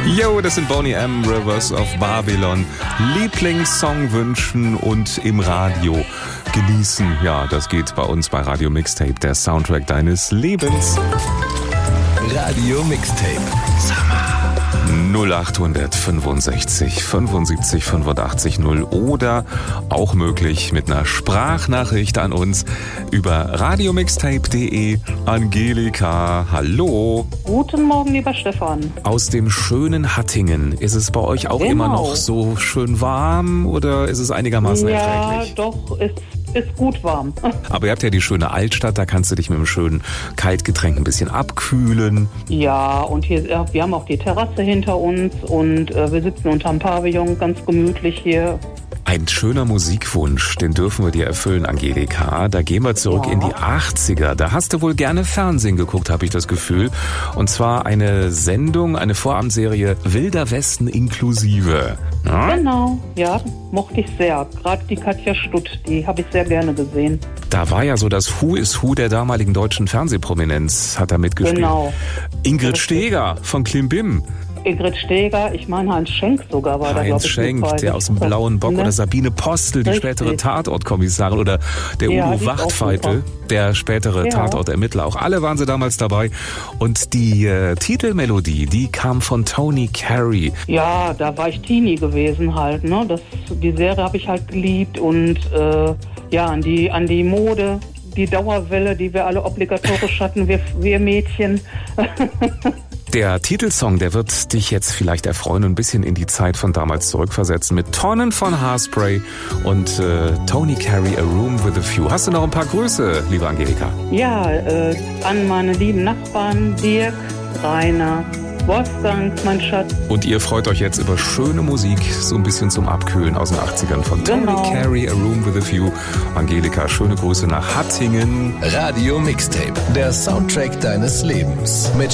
Yo, das sind Boney M. Rivers of Babylon. Lieblingssong wünschen und im Radio genießen. Ja, das geht bei uns bei Radio Mixtape, der Soundtrack deines Lebens. Radio Mixtape. 0865 75 85 0 oder auch möglich mit einer Sprachnachricht an uns über radiomixtape.de. Angelika, hallo. Guten Morgen, lieber Stefan. Aus dem schönen Hattingen. Ist es bei euch auch immer noch so schön warm oder ist es einigermaßen erträglich? Ja, doch, es ist gut warm. Aber ihr habt ja die schöne Altstadt, da kannst du dich mit einem schönen Kaltgetränk ein bisschen abkühlen. Ja, und hier, wir haben auch die Terrasse hinter uns und wir sitzen unterm Pavillon ganz gemütlich hier. Ein schöner Musikwunsch, den dürfen wir dir erfüllen, Angelika. Da gehen wir zurück in die 80er. Da hast du wohl gerne Fernsehen geguckt, habe ich das Gefühl. Und zwar eine Sendung, eine Vorabendserie Wilder Westen inklusive. Ja? Genau, ja, mochte ich sehr. Gerade die Katja Stutt, die habe ich sehr gerne gesehen. Da war ja so das Who is Who der damaligen deutschen Fernsehprominenz, hat da mitgespielt. Genau. Ingrid Steeger von Klimbim. Ingrid Steeger, ich meine Heinz Schenk sogar war da, glaube ich. Heinz Schenk, der aus dem Blauen Bock, oder Sabine Postel, die spätere Tatortkommissarin, oder der Udo Wachtfeitel, der spätere Tatortermittler. Auch alle waren sie damals dabei. Und die Titelmelodie, die kam von Tony Carey. Ja, da war ich Teenie gewesen halt, ne? Die Serie habe ich halt geliebt und an die Mode. Die Dauerwelle, die wir alle obligatorisch hatten, wir Mädchen. Der Titelsong, der wird dich jetzt vielleicht erfreuen und ein bisschen in die Zeit von damals zurückversetzen mit Tonnen von Haarspray und Tony Carey, A Room with a View. Hast du noch ein paar Grüße, liebe Angelika? Ja, an meine lieben Nachbarn Dirk, Rainer, Wolfgang, mein Schatz. Und ihr freut euch jetzt über schöne Musik, so ein bisschen zum Abkühlen aus den 80ern von Tony Carey, A Room with a View. Angelika, schöne Grüße nach Hattingen. Radio Mixtape, der Soundtrack deines Lebens mit